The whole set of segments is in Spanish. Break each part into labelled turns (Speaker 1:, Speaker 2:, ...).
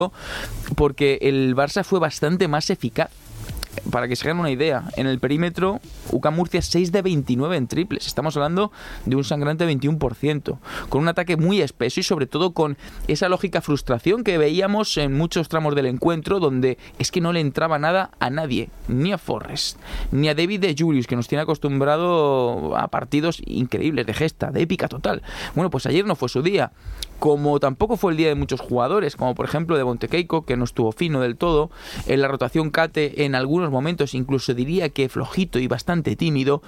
Speaker 1: porque el Barça fue bastante más eficaz. Para que se hagan una idea, en el perímetro, UCAM Murcia 6 de 29 en triples. Estamos hablando de un sangrante 21%, con un ataque muy espeso y sobre todo con esa lógica frustración que veíamos en muchos tramos del encuentro, donde es que no le entraba nada a nadie, ni a Forrest, ni a David de Julius, que nos tiene acostumbrado a partidos increíbles, de gesta, de épica total. Bueno, pues ayer no fue su día. Como tampoco fue el día de muchos jugadores, como por ejemplo de Montekeiko, que no estuvo fino del todo, en la rotación Kate en algunos momentos incluso diría que flojito y bastante tímido,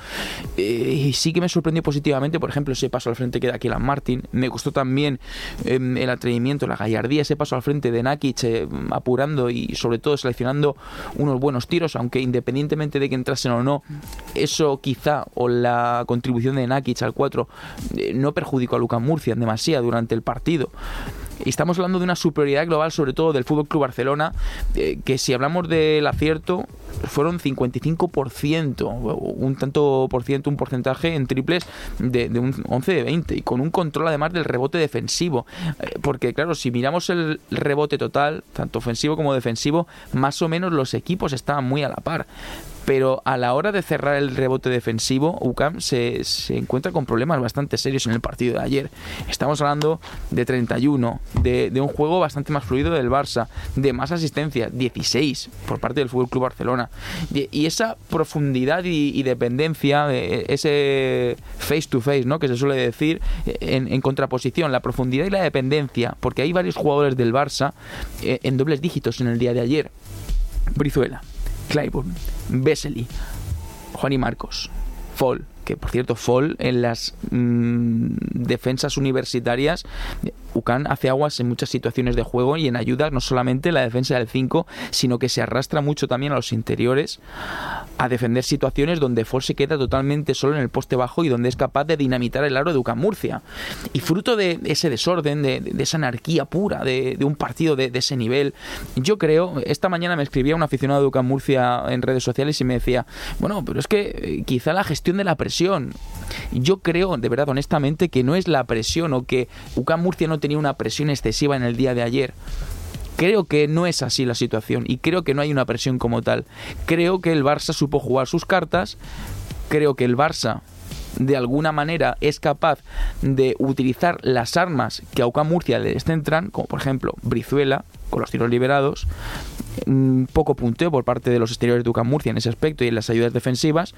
Speaker 1: y sí que me sorprendió positivamente, por ejemplo, ese paso al frente que da Kylian Martin. Me gustó también el atrevimiento, la gallardía, ese paso al frente de Nakic, apurando y sobre todo seleccionando unos buenos tiros, aunque independientemente de que entrasen o no, eso quizá, o la contribución de Nakic al 4, no perjudicó a UCAM Murcia demasiado durante el partido. Y estamos hablando de una superioridad global, sobre todo del FC Barcelona, que si hablamos del acierto, fueron 55%, un tanto por ciento, un porcentaje en triples de un 11 de 20, y con un control además del rebote defensivo, porque claro, si miramos el rebote total, tanto ofensivo como defensivo, más o menos los equipos estaban muy a la par. Pero a la hora de cerrar el rebote defensivo, UCAM se encuentra con problemas bastante serios en el partido de ayer. Estamos hablando de 31, de un juego bastante más fluido del Barça, de más asistencias, 16 por parte del FC Barcelona. Y esa profundidad y dependencia, ese face to face, ¿no?, que se suele decir, en contraposición, la profundidad y la dependencia, porque hay varios jugadores del Barça en dobles dígitos en el día de ayer. Brizuela, Clyburn, Vesely, Juan y Marcos, Fall, que por cierto, Fall en las defensas universitarias, UCAM hace aguas en muchas situaciones de juego y en ayuda no solamente en la defensa del 5, sino que se arrastra mucho también a los interiores a defender situaciones donde Fall se queda totalmente solo en el poste bajo y donde es capaz de dinamitar el aro de UCAM Murcia. Y fruto de ese desorden, de esa anarquía pura, de un partido de ese nivel, yo creo, esta mañana me escribía un aficionado de UCAM Murcia en redes sociales y me decía, bueno, pero es que quizá la gestión de la presión. Yo creo, de verdad, honestamente, que no es la presión o que UCAM Murcia no tenía una presión excesiva en el día de ayer. Creo que no es así la situación y creo que no hay una presión como tal. Creo que el Barça supo jugar sus cartas, creo que el Barça de alguna manera es capaz de utilizar las armas que a UCAM Murcia le descentran, como por ejemplo Brizuela con los tiros liberados, poco punteo por parte de los exteriores de UCAM Murcia en ese aspecto y en las ayudas defensivas,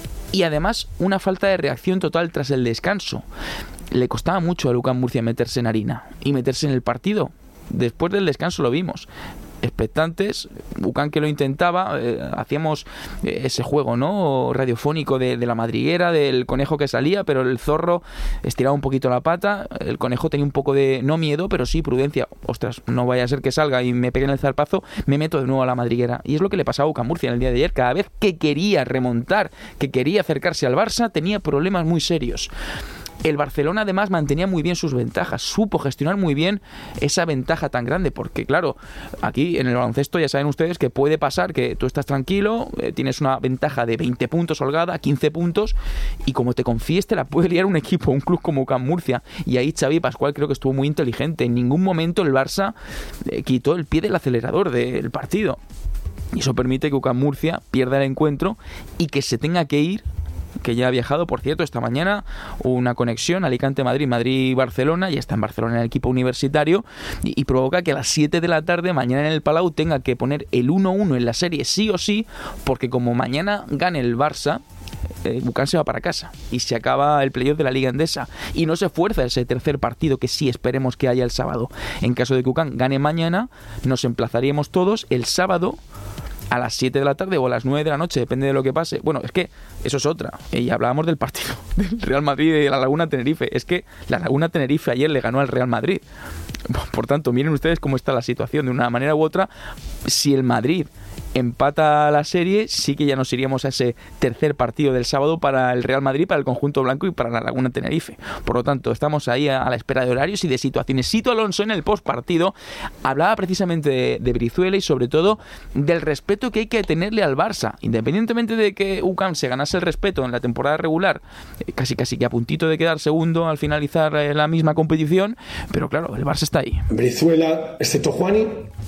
Speaker 1: y además una falta de reacción total tras el descanso. Le costaba mucho a UCAM Murcia meterse en harina y meterse en el partido. Después del descanso lo vimos, expectantes, UCAM que lo intentaba, hacíamos ese juego, ¿no?, radiofónico de la madriguera, del conejo que salía, pero el zorro estiraba un poquito la pata, el conejo tenía un poco de, no miedo, pero sí prudencia, ostras, no vaya a ser que salga y me pegue en el zarpazo, me meto de nuevo a la madriguera. Y es lo que le pasaba a UCAM Murcia en el día de ayer. Cada vez que quería remontar, que quería acercarse al Barça, tenía problemas muy serios. El Barcelona además mantenía muy bien sus ventajas, supo gestionar muy bien esa ventaja tan grande, porque claro, aquí en el baloncesto ya saben ustedes que puede pasar que tú estás tranquilo, tienes una ventaja de 20 puntos holgada, 15 puntos, y como te confíes te la puede liar un equipo, un club como UCAM Murcia, y ahí Xavi Pascual creo que estuvo muy inteligente. En ningún momento el Barça quitó el pie del acelerador del partido, y eso permite que UCAM Murcia pierda el encuentro y que se tenga que ir, que ya ha viajado, por cierto, esta mañana una conexión Alicante-Madrid, Madrid-Barcelona, ya está en Barcelona en el equipo universitario, y provoca que a las 7 de la tarde mañana en el Palau tenga que poner el 1-1 en la serie sí o sí, porque como mañana gane el Barça, UCAM se va para casa y se acaba el playoff de la Liga Endesa y no se fuerza ese tercer partido que sí esperemos que haya el sábado. En caso de que UCAM gane mañana, nos emplazaríamos todos el sábado a las 7 de la tarde o a las 9 de la noche, depende de lo que pase. Bueno, es que eso es otra. Y hablábamos del partido del Real Madrid y de la Laguna Tenerife. Es que la Laguna Tenerife ayer le ganó al Real Madrid. Por tanto, miren ustedes cómo está la situación. De una manera u otra, si el Madrid empata la serie, sí que ya nos iríamos a ese tercer partido del sábado para el Real Madrid, para el conjunto blanco y para la Laguna Tenerife. Por lo tanto, estamos ahí a la espera de horarios y de situaciones. Sito Alonso en el postpartido hablaba precisamente de Brizuela y sobre todo del respeto que hay que tenerle al Barça. Independientemente de que UCAM se ganase el respeto en la temporada regular, casi que a puntito de quedar segundo al finalizar la misma competición, pero claro, el Barça está ahí.
Speaker 2: Brizuela, excepto Juani,